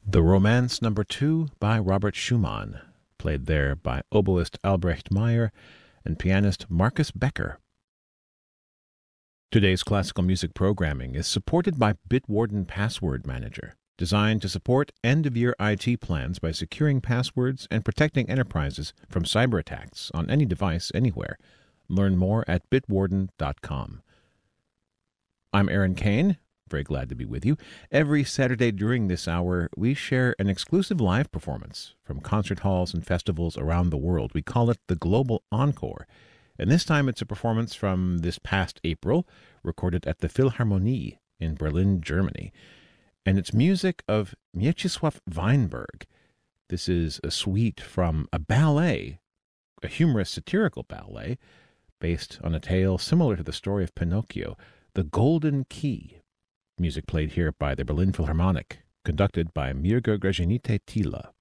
The Romance Number 2 by Robert Schumann, played there by oboist Albrecht Meyer and pianist Marcus Becker. Today's classical music programming is supported by Bitwarden Password Manager, designed to support end-of-year IT plans by securing passwords and protecting enterprises from cyber attacks on any device anywhere. Learn more at bitwarden.com. I'm Aaron Kane. Very glad to be with you. Every Saturday during this hour, we share an exclusive live performance from concert halls and festivals around the world. We call it the Global Encore. And this time it's a performance from this past April, recorded at the Philharmonie in Berlin, Germany. And it's music of Mieczysław Weinberg. This is a suite from a ballet, a humorous satirical ballet, based on a tale similar to the story of Pinocchio, The Golden Key. Music played here by the Berlin Philharmonic, conducted by Mirga Gražinytė Tyla.